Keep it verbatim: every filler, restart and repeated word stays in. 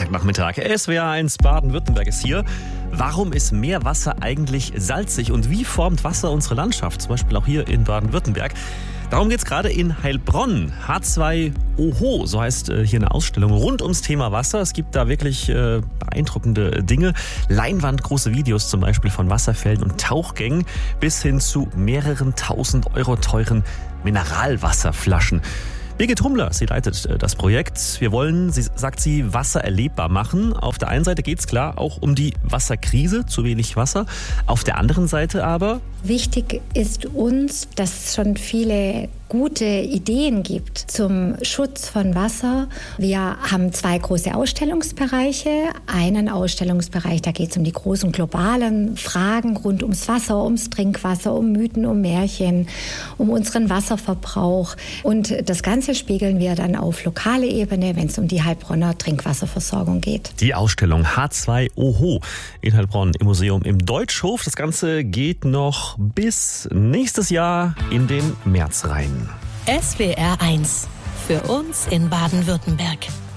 Montagnachmittag. S W R eins Baden-Württemberg ist hier. Warum ist Meerwasser eigentlich salzig und wie formt Wasser unsere Landschaft? Zum Beispiel auch hier in Baden-Württemberg. Darum geht es gerade in Heilbronn. H zwei O H O, so heißt äh, hier eine Ausstellung rund ums Thema Wasser. Es gibt da wirklich äh, beeindruckende Dinge. Leinwandgroße Videos zum Beispiel von Wasserfällen und Tauchgängen bis hin zu mehreren tausend Euro teuren Mineralwasserflaschen. Birgit Hummler, sie leitet das Projekt. Wir wollen, sie, sagt sie, Wasser erlebbar machen. Auf der einen Seite geht es klar auch um die Wasserkrise, zu wenig Wasser. Auf der anderen Seite aber... Wichtig ist uns, dass es schon viele gute Ideen gibt zum Schutz von Wasser. Wir haben zwei große Ausstellungsbereiche. Einen Ausstellungsbereich, da geht es um die großen globalen Fragen rund ums Wasser, ums Trinkwasser, um Mythen, um Märchen, um unseren Wasserverbrauch. Und das Ganze spiegeln wir dann auf lokale Ebene, wenn es um die Heilbronner Trinkwasserversorgung geht. Die Ausstellung H zwei O H O in Heilbronn im Museum im Deutschhof. Das Ganze geht noch bis nächstes Jahr in den März rein. S W R eins. Für uns in Baden-Württemberg.